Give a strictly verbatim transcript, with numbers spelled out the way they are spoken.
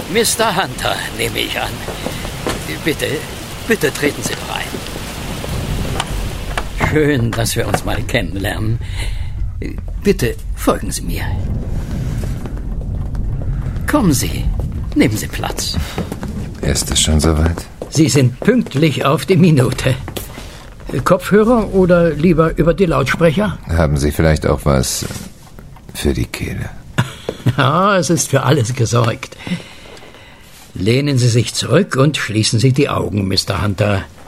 Mister Hunter, nehme ich an. Bitte, bitte treten Sie doch ein. Schön, dass wir uns mal kennenlernen. Bitte folgen Sie mir. Kommen Sie, nehmen Sie Platz. Ist es schon soweit? Sie sind pünktlich auf die Minute. Kopfhörer oder lieber über die Lautsprecher? Haben Sie vielleicht auch was für die Kehle? Ja, es ist für alles gesorgt. Lehnen Sie sich zurück und schließen Sie die Augen, Mister Hunter.